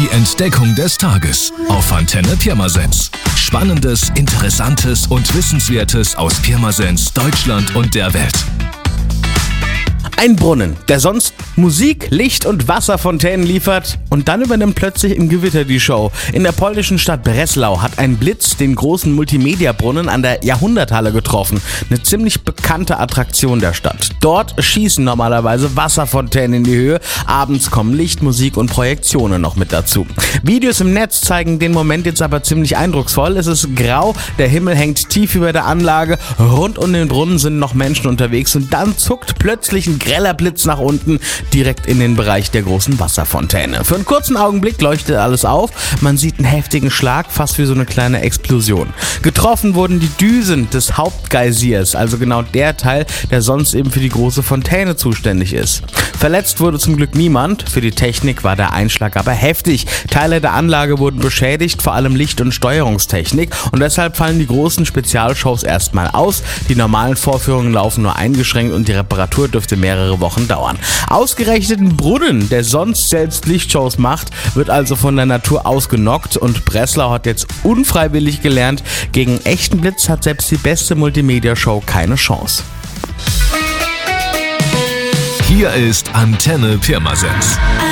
Die Entdeckung des Tages auf Antenne Pirmasens. Spannendes, Interessantes und Wissenswertes aus Pirmasens, Deutschland und der Welt. Ein Brunnen, der sonst Musik, Licht und Wasserfontänen liefert und dann übernimmt plötzlich im Gewitter die Show. In der polnischen Stadt Breslau hat ein Blitz den großen Multimedia-Brunnen an der Jahrhunderthalle getroffen. Eine ziemlich bekannte Attraktion der Stadt. Dort schießen normalerweise Wasserfontänen in die Höhe. Abends kommen Licht, Musik und Projektionen noch mit dazu. Videos im Netz zeigen den Moment jetzt aber ziemlich eindrucksvoll. Es ist grau, der Himmel hängt tief über der Anlage, rund um den Brunnen sind noch Menschen unterwegs und dann zuckt plötzlich ein greller Blitz nach unten, direkt in den Bereich der großen Wasserfontäne. Für einen kurzen Augenblick leuchtet alles auf, man sieht einen heftigen Schlag, fast wie so eine kleine Explosion. Getroffen wurden die Düsen des Hauptgeysirs, also genau der Teil, der sonst eben für die große Fontäne zuständig ist. Verletzt wurde zum Glück niemand, für die Technik war der Einschlag aber heftig. Teile der Anlage wurden beschädigt, vor allem Licht- und Steuerungstechnik, und deshalb fallen die großen Spezialshows erstmal aus. Die normalen Vorführungen laufen nur eingeschränkt und die Reparatur dürfte mehrere Wochen dauern. Ausgerechnet ein Brunnen, der sonst selbst Lichtshows macht, wird also von der Natur ausgenockt, und Breslau hat jetzt unfreiwillig gelernt, gegen echten Blitz hat selbst die beste Multimedia-Show keine Chance. Hier ist Antenne Pirmasens.